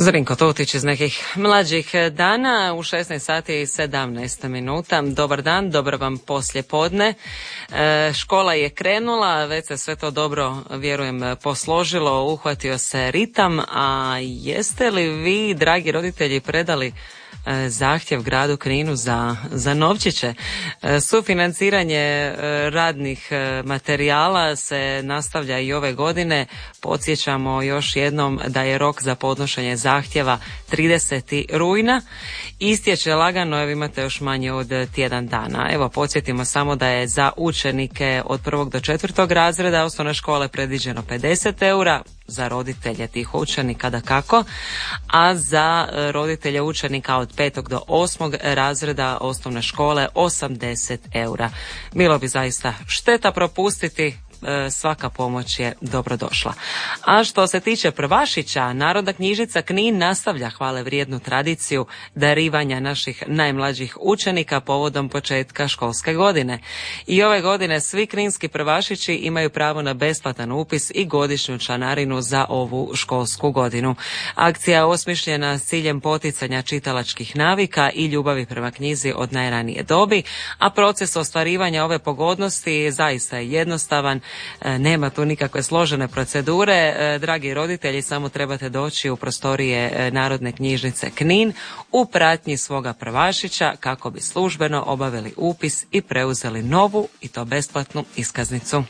Zrinko Tutić iz nekih mlađih dana u 16 sati i 17 minuta. Dobar dan, dobro vam poslijepodne. Škola je krenula, već se sve to dobro, vjerujem, posložilo, uhvatio se ritam. A jeste li vi, dragi roditelji, predali zahtjev gradu Kninu za novčiće? Sufinanciranje radnih materijala se nastavlja i ove godine. Podsjećamo još jednom da je rok za podnošenje zahtjeva 30. rujna. Istječe lagano, evo imate još manje od tjedan dana. Evo, podsjetimo samo da je za učenike od 1. do 4. razreda osnovne škole predviđeno 50 eura, za roditelje tih učenika dakako, a za roditelje učenika od 5. do 8. razreda osnovne škole 80 eura. Bilo bi zaista šteta propustiti, svaka pomoć je dobrodošla. A što se tiče prvašića, Narodna knjižnica Knin nastavlja hvale vrijednu tradiciju darivanja naših najmlađih učenika povodom početka školske godine. I ove godine svi kninski prvašići imaju pravo na besplatan upis i godišnju članarinu za ovu školsku godinu. Akcija je osmišljena s ciljem poticanja čitalačkih navika i ljubavi prema knjizi od najranije dobi, a proces ostvarivanja ove pogodnosti zaista je jednostavan. Nema tu nikakve složene procedure. Dragi roditelji, samo trebate doći u prostorije Narodne knjižnice Knin u pratnji svoga prvašića kako bi službeno obavili upis i preuzeli novu i to besplatnu iskaznicu.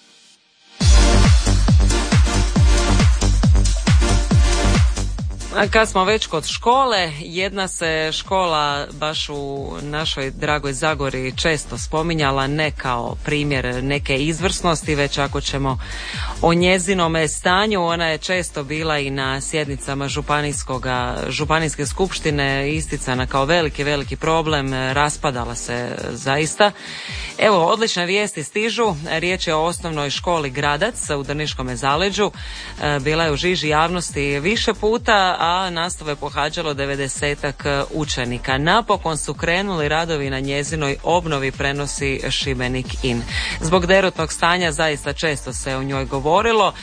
Kad smo već kod škole, jedna se škola baš u našoj dragoj Zagori često spominjala, ne kao primjer neke izvrsnosti, već ako ćemo o njezinome stanju, ona je često bila i na sjednicama županijske skupštine isticana kao veliki problem, raspadala se zaista. Evo, odlične vijesti stižu, riječ je o osnovnoj školi Gradac u Drniškome zaleđu, bila je u žiži javnosti više puta, a nastavu je pohađalo 90-ak učenika. Napokon su krenuli radovi na njezinoj obnovi, prenosi Šibenik In. Zbog derutnog stanja zaista često se o njoj govorilo.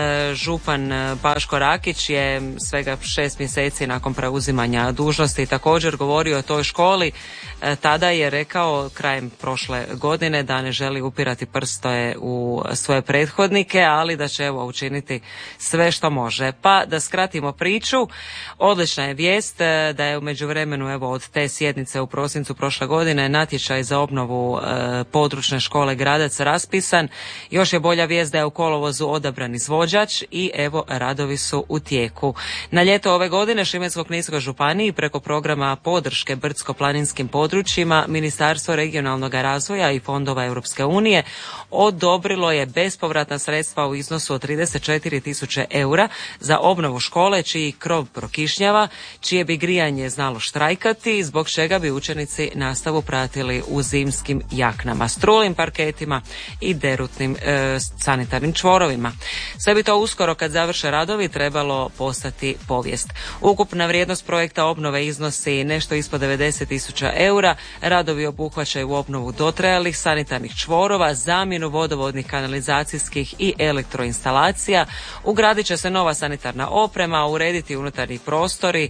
Župan Baško Rakić je svega 6 mjeseci nakon preuzimanja dužnosti također govorio o toj školi. Tada je rekao krajem prošle godine da ne želi upirati prste u svoje prethodnike, ali da će evo učiniti sve što može. Pa da skratimo priču, odlična je vijest da je u međuvremenu evo od te sjednice u prosincu prošle godine natječaj za obnovu područne škole Gradac raspisan. Još je bolja vijest da je u kolovozu odabran izvođač i evo radovi su u tijeku. Na ljeto ove godine Šibensko-kninskoj županiji preko programa podrške brdsko-planinskim područjima Ministarstvo regionalnog razvoja i fondova Europske unije odobrilo je bespovratna sredstva u iznosu od 34.000 eura za obnovu škole čiji krov prokišnjava, čije bi grijanje znalo štrajkati, zbog čega bi učenici nastavu pratili u zimskim jaknama, strulim parketima i derutnim sanitarnim čvorovima. Sve bi to uskoro kad završe radovi trebalo postati povijest. Ukupna vrijednost projekta obnove iznosi nešto ispod 90.000 eura. Radovi obuhvaćaju obnovu dotrajalih sanitarnih čvorova, zamjenu vodovodnih, kanalizacijskih i elektroinstalacija. Ugradit će se nova sanitarna oprema, urediti unutarnji prostori,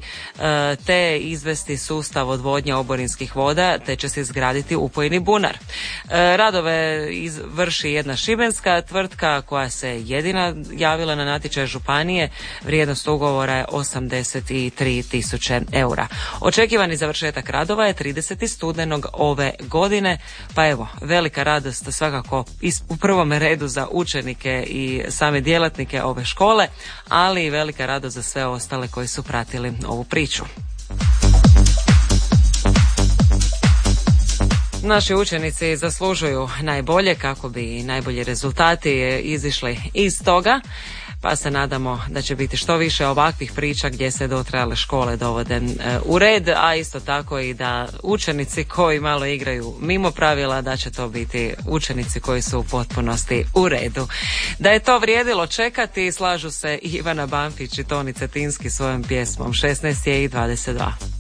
te izvesti sustav odvodnje oborinskih voda, te će se izgraditi upojni bunar. Radove vrši jedna šibenska tvrtka koja se jedina javila na natječaj županije. Vrijednost ugovora je 83.000 eura. Očekivani završetak radova je 30. studenog ove godine, pa evo, velika radost svakako u prvom redu za učenike i same djelatnike ove škole, ali i velika radost za sve ostale koji su pratili ovu priču. Naši učenici zaslužuju najbolje kako bi najbolji rezultati izišli iz toga, pa se nadamo da će biti što više ovakvih priča gdje se dotrajale škole dovode u red, a isto tako i da učenici koji malo igraju mimo pravila, da će to biti učenici koji su u potpunosti u redu. Da je to vrijedilo čekati, slažu se i Ivana Banfić i Toni Cetinski svojom pjesmom 16 je i 22.